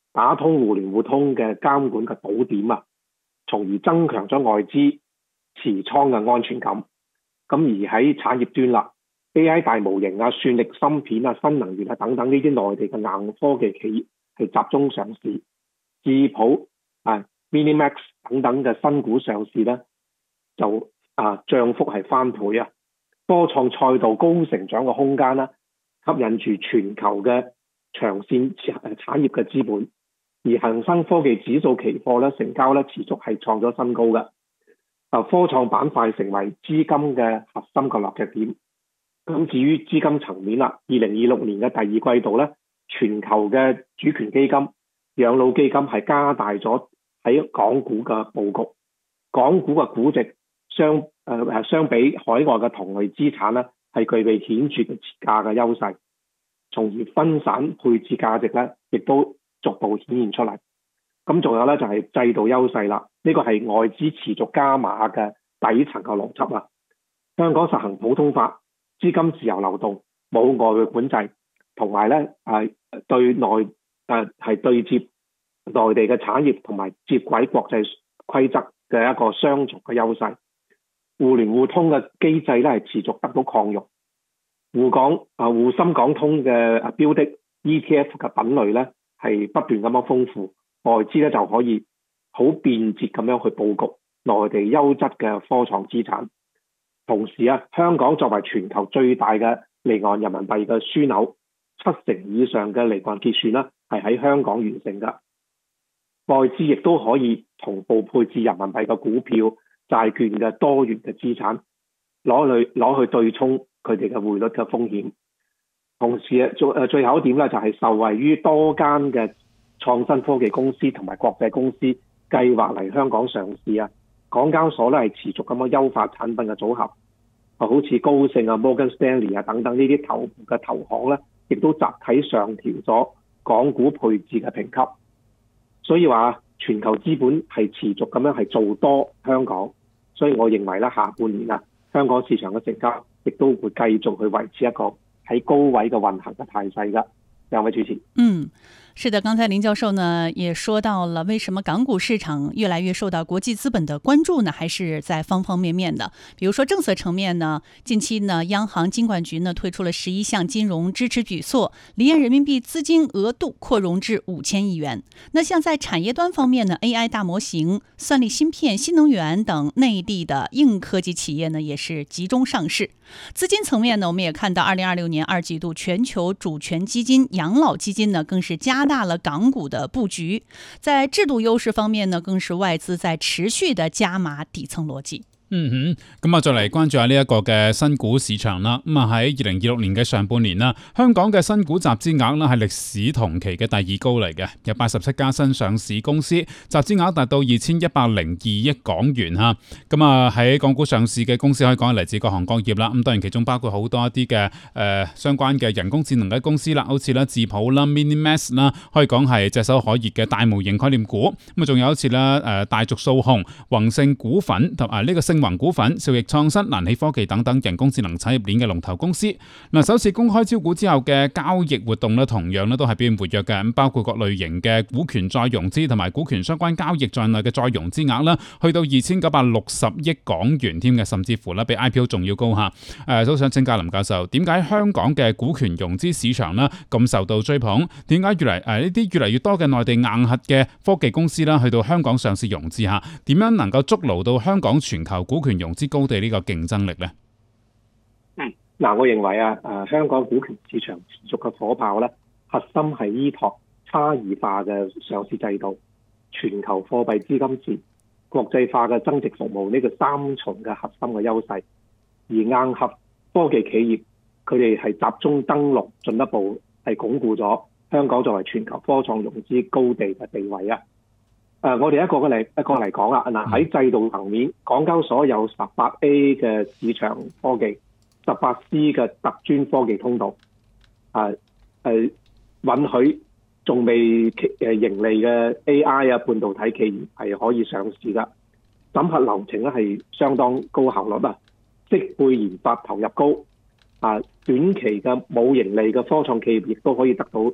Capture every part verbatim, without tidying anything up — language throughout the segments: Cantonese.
打通互聯互通嘅監管嘅堵點啊，從而增強咗外資持倉嘅安全感。咁而喺產業端啦 ，A I 大模型啊、算力芯片啊、新能源啊等等呢啲內地嘅硬科技企業係集中上市，智譜啊、Minimax 等等嘅新股上市咧，就啊漲幅係翻倍啊！科創賽道高成長嘅空間啦，吸引住全球嘅長線產業嘅資本。而恒生科技指數期貨咧成交咧持續係創咗新高嘅。啊，科創板塊成為資金嘅核心嘅落腳點。咁至於資金層面啦，二零二六年嘅第二季度咧，全球嘅主權基金、養老基金係加大咗喺港股嘅佈局。港股嘅估值相誒誒、呃、相比海外嘅同類資產咧，係具備顯著嘅折價嘅優勢，從而分散配置價值咧，亦都逐步顯現出嚟。咁仲有咧就係、是、制度優勢啦，呢、這個係外資持續加碼嘅底層嘅邏輯啊。香港實行普通法，資金自由流動，冇外匯管制，同埋咧係對內誒係對接內地嘅產業同埋接軌國際規則嘅一個雙重嘅優勢。互聯互通嘅機制咧係持續得到擴容，滬港啊滬深港通嘅啊標的 E T F 嘅品類咧係不斷咁樣豐富，外資咧就可以好便捷咁樣去佈局內地優質嘅科創資產。同時啊，香港作為全球最大嘅離岸人民幣嘅樞紐，七成以上嘅離岸結算啦係喺香港完成㗎。外資亦都可以同步配置人民幣嘅股票、債券嘅多元嘅資產，攞去攞去對沖佢哋嘅匯率嘅風險。同時啊，最誒最後一點咧，就係受惠於多間嘅創新科技公司同埋國際公司計劃嚟香港上市啊，港交所咧係持續咁樣優化產品嘅組合，啊好似高盛啊、Morgan Stanley 啊等等呢啲頭嘅投行咧，亦都集體上調咗港股配置嘅評級。所以話全球資本係持續咁樣係做多香港，所以我認為咧下半年啊，香港市場嘅成交亦都會繼續去維持一個喺高位嘅運行嘅態勢㗎。兩位主持， 嗯。是的，剛才林教授呢也說到了，為什麼港股市場越來越受到國際資本的關注呢？還是在方方面面的。比如說政策層面呢，近期呢，央行金管局呢推出了十一項金融支持舉措，離岸人民幣資金額度擴容至五千億元。那像在產業端方面呢 ，A I 大模型、算力芯片、新能源等內地的硬科技企業呢，也是集中上市。資金層面呢，我們也看到二零二六年二季度全球主權基金、養老基金呢，更是加大了港股的布局。在制度優勢方面呢，更是外資在持續的加碼底層邏輯。 嗯哼，咁啊，再嚟關注下呢一個嘅新股市場啦。咁啊喺二零二六年嘅上半年啦，香港嘅新股集資額咧係歷史同期嘅第二高嚟嘅，有八十七家新上市公司，集資額達到二千一百零二億港元吓。咁啊喺港股上市嘅公司可以講係嚟自各行各業啦。咁當然其中包括好多一啲嘅誒相關嘅人工智能嘅公司啦，好似啦智譜啦、Minimax 啦，可以講係炙手可熱嘅大模型概念股。咁啊仲有好似啦誒大族數控、宏盛股份同埋呢個星宏股份、兆易創新、蘭禧科技等等人工智能產業鏈嘅龍頭公司。嗱，首次公開招股之後嘅交易活動咧，同樣咧都係表現活躍嘅。咁包括各類型嘅股權再融資同埋股權相關交易在內嘅再融資額啦，去到二千九百六十億港元添嘅，甚至乎咧比 I P O 仲要高吓。誒，都想請教林教授，點解香港嘅股權融資市場咧咁受到追捧？點解越嚟誒呢啲越嚟越多嘅內地硬核嘅科技公司啦，去到香港上市融資吓？點樣能夠築牢到香港全球股權融資高地呢個競爭力呢？ 嗯，嗱，我認為啊，誒香港股權市場持續嘅火爆咧，核心係依託差異化嘅上市制度、全球貨幣資金池、國際化嘅增值服務呢個三重嘅核心嘅優勢。而硬核科技企業佢哋係集中登陸，進一步係鞏固咗香港作為全球科創融資高地嘅地位啊！誒、呃，我哋一個個嚟一個嚟講啦。嗱，喺制度層面，港交所有十八 A 嘅市場科技、十八 C 嘅特專科技通道，誒、呃、誒、呃、允許仲未誒盈利嘅 A I 啊半導體企業係可以上市噶。審核流程咧係相當高效率啊，適配研發投入高，啊短期嘅冇盈利嘅科創企業亦都可以得到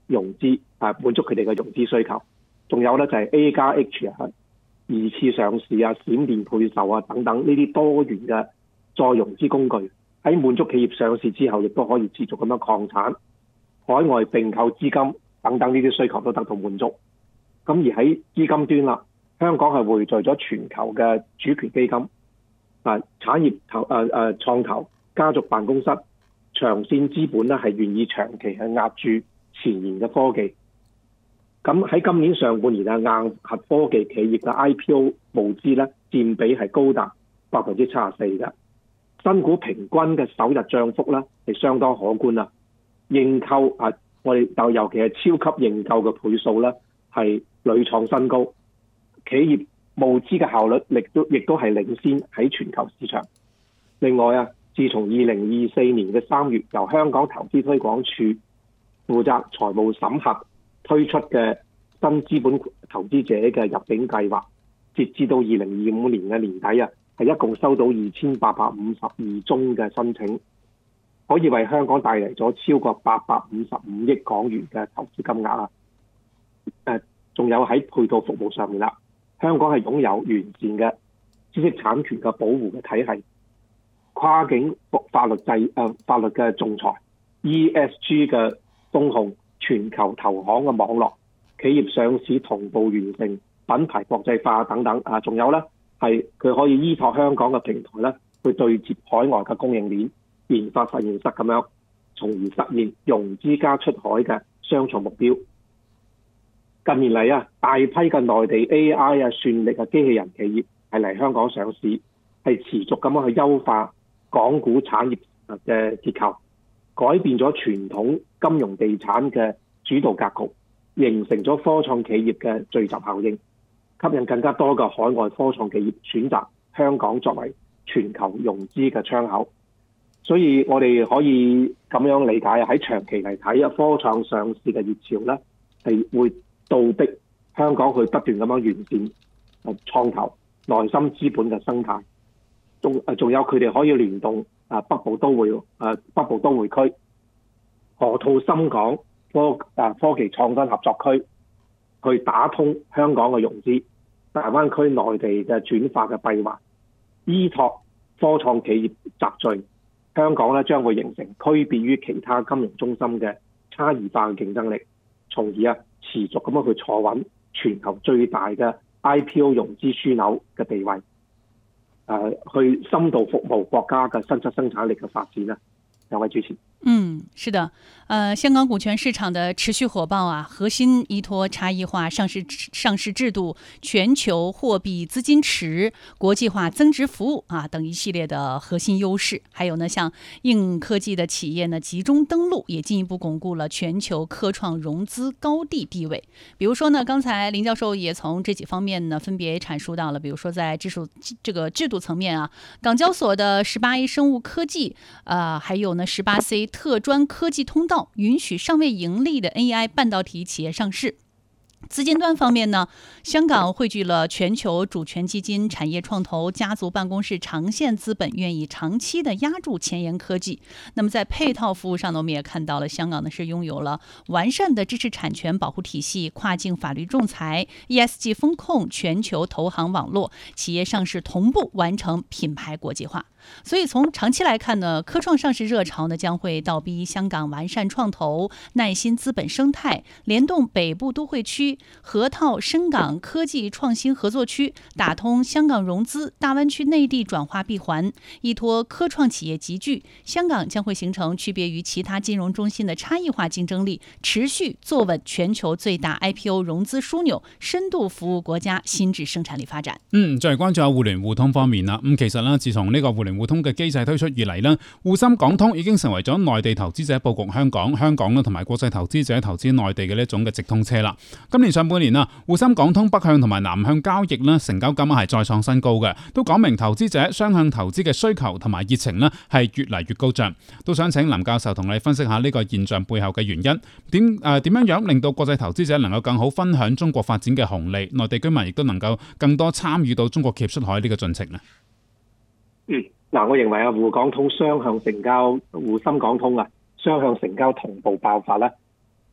融資，啊滿足佢哋嘅融資需求。仲有咧就係 A 加 H 啊，二次上市啊、閃電配售啊等等呢啲多元嘅再融資工具，喺滿足企業上市之後，亦都可以持續咁樣擴產、海外併購資金等等呢啲需求都得到滿足。咁而喺資金端啦，香港係匯聚咗全球嘅主權基金、啊產業投誒誒創投、家族辦公室、長線資本咧係願意長期係壓住前沿嘅科技。咁喺今年上半年啊，硬核科技企業嘅 I P O 募資咧佔比係高達百分之七十四嘅，新股平均嘅首日漲幅咧係相當可觀啦。認購啊，我哋就尤其係超級認購嘅倍數咧係屢創新高，企業募資嘅效率亦都亦都係領先喺全球市場。另外啊，自從二零二四年嘅三月由香港投資推廣署負責財務審核推出嘅新資本投資者嘅入境計劃，截至到二零二五年嘅年底啊，係一共收到二千八百五十二宗嘅申請，可以為香港帶嚟咗超過八百五十五億港元嘅投資金額啊！誒，仲有喺配套服務上面啦，香港係擁有完善嘅知識產權嘅保護嘅體系，跨境法律制誒、呃、法律嘅仲裁、E S G 嘅風控、全球投行嘅網絡、企業上市同步完成、品牌國際化等等啊，仲有咧係佢可以依託香港嘅平台咧，去對接海外嘅供應鏈、研發實驗室咁樣，從而實現融資加出海嘅雙重目標。近年嚟啊，大批嘅內地 A I 啊、算力啊、機器人企業係嚟香港上市，係持續咁樣去優化港股產業嘅結構，改變咗傳統金融地產嘅主導格局，形成咗科創企業嘅聚集效應，吸引更加多嘅海外科創企業選擇香港作為全球融資嘅窗口。所以我哋可以咁樣理解啊，喺長期嚟睇啊，科創上市嘅熱潮咧係會倒逼香港去不斷咁樣完善創投內心資本嘅生態，仲仲有佢哋可以聯動啊北部都會啊北部都會區、河套深港科啊科技創新合作區，去打通香港嘅融資、大灣區內地嘅轉化嘅閉環，依託科創企業集聚，香港咧將會形成區別於其他金融中心嘅差異化嘅競爭力，從而啊持續咁樣去坐穩全球最大嘅 I P O 融資樞紐嘅地位，誒、呃，去深度服務國家嘅新質生產力嘅發展啊！兩位主持。 嗯，是的，呃，香港股权市場的持續火爆啊，核心依託差異化上市上市制度、全球貨幣資金池、國際化增值服務啊等一系列的核心優勢，還有呢，像硬科技的企業呢集中登陸，也進一步鞏固了全球科創融資高地地位。比如說呢，剛才林教授也從這幾方面呢分別闡述到了，比如說在制度這個制度層面啊，港交所的十八 A 生物科技，呃，還有呢十八 C。特專科技通道允許尚未盈利的 A I 半導體企業上市。資金端方面呢，香港匯聚了全球主權基金、產業創投、家族辦公室、長線資本，願意長期的押注前沿科技。那麼在配套服務上呢，我們也看到了香港呢是擁有了完善的知識產權保護體系、跨境法律仲裁、E S G 風控、全球投行網絡，企業上市同步完成品牌國際化。所以從長期來看呢，科創上市熱潮呢將會倒逼香港完善創投、耐心資本生態，聯動北部都會區、河套深港科技創新合作區，打通香港融資、大灣區內地轉化閉環，依託科創企業集聚，香港將會形成區別於其他金融中心的差異化競爭力，持續坐穩全球最大 I P O 融資樞紐，深度服務國家新質生產力發展。 嗯，再嚟關注下互聯互通方面啦。咁其實呢，自從呢個互聯互通嘅機制推出以嚟呢，滬深港通已經成為咗內地投資者佈局香港、香港啦同埋國際投資者投資內地嘅呢一種嘅直通車啦。今年上半年啊，滬深港通北向同埋南向交易呢，成交金額係再創新高嘅，都講明投資者雙向投資嘅需求同埋熱情呢係越嚟越高漲。都想請林教授同你分析下呢個現象背後嘅原因，點誒點樣樣令到國際投資者能夠更好分享中國發展嘅紅利，內地居民亦都能夠更多參與到中國企業出海呢個進程呢？ 嗯。嗱，我認為啊，滬港通雙向成交、滬深港通啊，雙向成交同步爆發咧，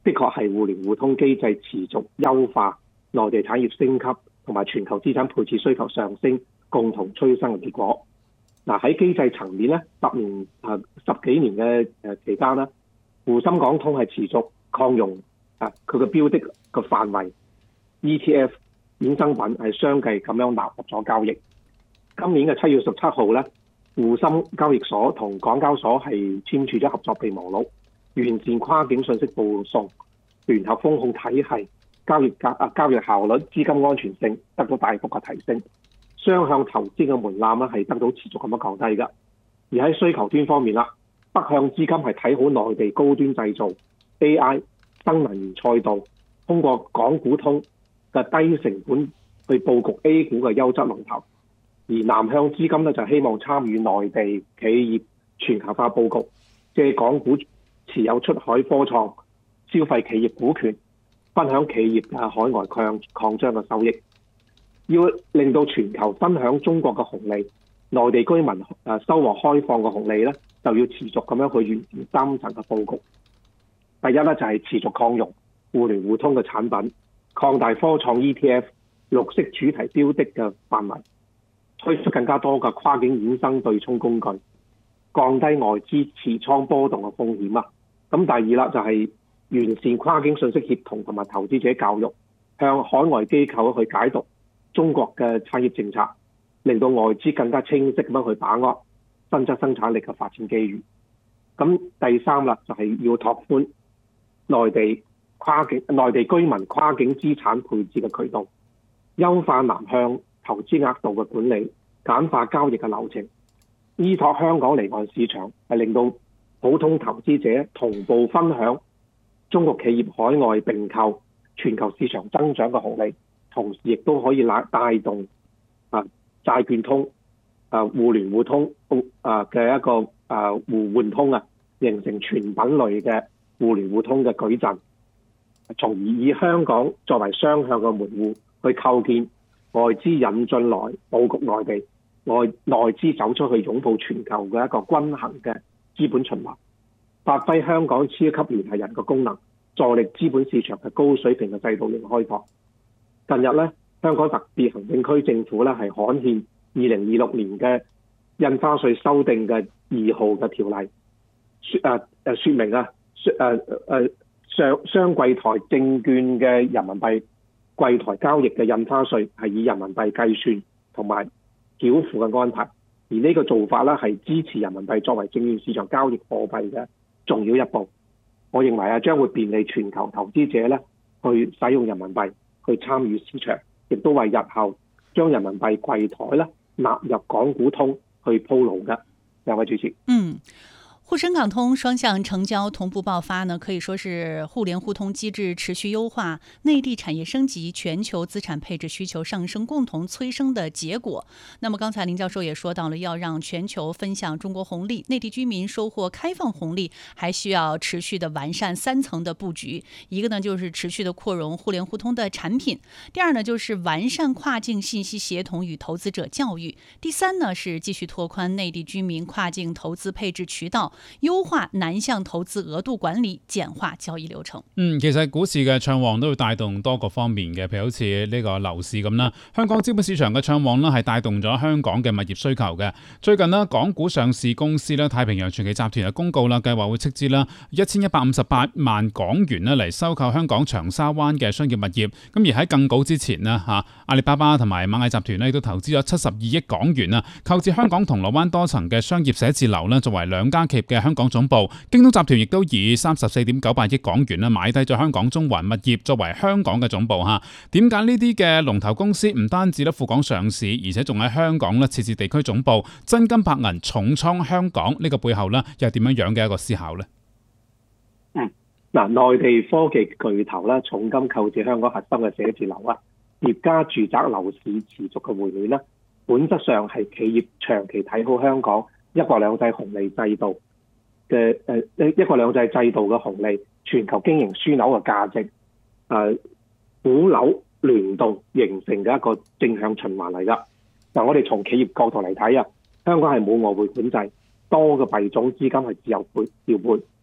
的確係互聯互通機制持續優化、內地產業升級同埋全球資產配置需求上升共同催生嘅結果。嗱，喺機制層面咧，十年啊十幾年嘅誒期間咧，滬深港通係持續擴容啊佢嘅標的嘅範圍 ，E T F 衍生品係相繼咁樣納入咗交易。今年嘅七月十七號咧，滬深交易所同港交所係簽署咗合作備忘錄，完善跨境信息報送、聯合風控體系、交易價啊交易效率、資金安全性得到大幅嘅提升。雙向投資嘅門檻咧係得到持續咁樣降低㗎。而喺需求端方面啦，北向資金係睇好內地高端製造、A I、新能源賽道，通過港股通嘅低成本去佈局 A 股嘅優質龍頭。而南向資金咧就希望參與內地企業全球化佈局，借港股持有出海科創、消費企業股權，分享企業嘅海外擴擴張嘅收益。要令到全球分享中國嘅紅利，內地居民誒收穫開放嘅紅利咧，就要持續咁樣去完善三層嘅佈局。第一咧就係持續擴容互聯互通嘅產品，擴大科創 E T F、綠色主題標的嘅範圍，推出更加多嘅跨境衍生對沖工具，降低外資持倉波動嘅風險啊。咁第二啦就係完善跨境信息協同同埋投資者教育，向海外機構去解讀中國嘅產業政策，令到外資更加清晰咁樣去把握新質生產力嘅發展機遇。咁第三啦，就係要拓寬內地跨境內地居民跨境資產配置嘅渠道，優化南向投資額度嘅管理，簡化交易嘅流程，依託香港離岸市場，係令到普通投資者同步分享中國企業海外併購、全球市場增長嘅紅利。同時亦都可以帶帶動啊債券通、啊互聯互通啊嘅一個啊互換通啊，形成全品類嘅互聯互通嘅矩陣，從而以香港作為雙向嘅門戶，去構建外資引進來佈局內地，外內資走出去擁抱全球嘅一個均衡嘅資本循環，發揮香港超級聯繫人嘅功能，助力資本市場嘅高水平嘅制度型開拓。近日咧，香港特別行政區政府咧係刊憲二零二六年嘅印花稅修訂嘅二號嘅條例，説誒誒説明啊，誒誒雙雙櫃台證券嘅人民幣櫃台交易嘅印花稅係以人民幣計算同埋繳付嘅安排，而呢個做法咧係支持人民幣作為證券市場交易貨幣嘅重要一步。我認為啊，將會便利全球投資者咧去使用人民幣，去參與市場，亦都為日後將人民幣櫃台咧納入港股通去鋪路嘅。兩位主持， 嗯。沪深港通雙向成交同步爆發呢，可以說是互聯互通機制持續優化、內地產業升級、全球資產配置需求上升共同催生的結果。那麼剛才林教授也說到了，要讓全球分享中國紅利，內地居民收穫開放紅利，還需要持續的完善三層的佈局。一個呢就是持續的擴容互聯互通的產品，第二呢就是完善跨境信息協同與投資者教育，第三呢是繼續拓寬內地居民跨境投資配置渠道，優化南向投資額度管理，簡化交易流程。 嗯，其實股市嘅暢旺都會帶動多個方面嘅，譬如好似呢個樓市咁啦。香港資本市場嘅暢旺呢係帶動咗香港嘅物業需求嘅。最近呢，港股上市公司咧太平洋傳奇集團嘅公告啦，計劃會斥資啦一千一百五十八萬港元咧嚟收購香港長沙灣嘅商業物業。咁而喺更早之前呢，嚇阿里巴巴同埋螞蟻集團咧亦都投資咗七十二億港元啊，購置香港銅鑼灣多層嘅商業寫字樓咧，作為兩家企業嘅香港總部。京東集團亦都以三十四點九八億港元咧買低咗香港中環物業作為香港嘅總部嚇。點解呢啲嘅龍頭公司唔單止咧赴港上市，而且仲喺香港咧設置地區總部，真金白銀重倉香港？呢、這個背後咧又係點樣樣嘅一個思考呢？ 嗯，嗱，內地科技巨頭咧重金購置香港核心嘅寫字樓啊，疊加住宅樓市持續嘅回暖咧，本質上係企業長期睇好香港一國兩制紅利制度嘅誒一國兩制制度嘅紅利，全球經營樞紐嘅價值，誒、呃、股樓聯動形成嘅一個正向循環嚟㗎。嗱，我哋從企業角度嚟睇啊，香港係冇外匯管制，多嘅幣種資金係自由配調配，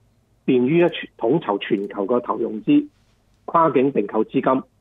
便於咧統籌全球個投融資、跨境併購資金，